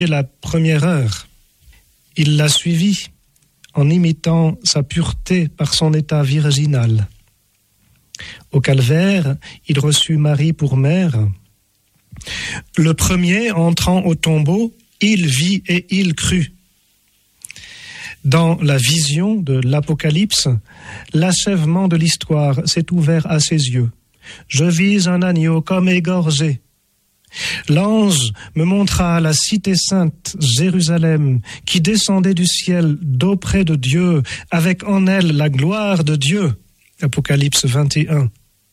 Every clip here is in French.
la première heure. Il l'a suivie en imitant sa pureté par son état virginal. Au calvaire, il reçut Marie pour mère. Le premier entrant au tombeau, il vit et il crut. Dans la vision de l'Apocalypse, l'achèvement de l'histoire s'est ouvert à ses yeux. Je vis un agneau comme égorgé. L'ange me montra la cité sainte, Jérusalem, qui descendait du ciel d'auprès de Dieu, avec en elle la gloire de Dieu. Apocalypse 21.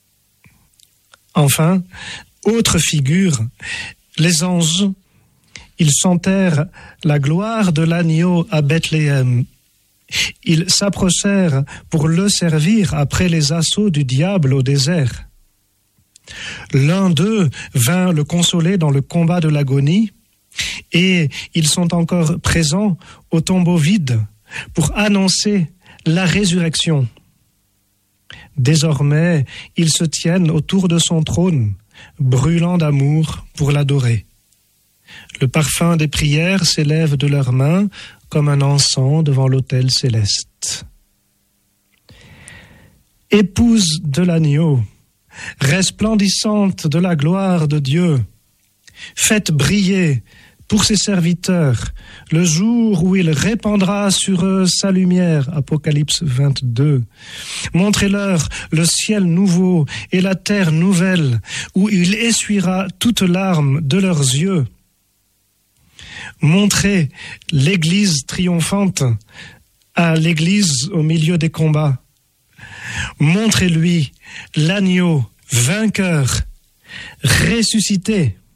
Enfin, autre figure, les anges, ils chantèrent la gloire de l'agneau à Bethléem. Ils s'approchèrent pour le servir après les assauts du diable au désert. L'un d'eux vint le consoler dans le combat de l'agonie, et ils sont encore présents au tombeau vide pour annoncer la résurrection. Désormais, ils se tiennent autour de son trône, brûlant d'amour pour l'adorer. Le parfum des prières s'élève de leurs mains comme un encens devant l'autel céleste. Épouse de l'agneau, resplendissante de la gloire de Dieu, faites briller pour ses serviteurs le jour où il répandra sur eux sa lumière. Apocalypse 22. Montrez-leur le ciel nouveau et la terre nouvelle, où il essuiera toute larme de leurs yeux. Montrez l'église triomphante à l'église au milieu des combats. Montrez-lui l'agneau vainqueur, ressuscité.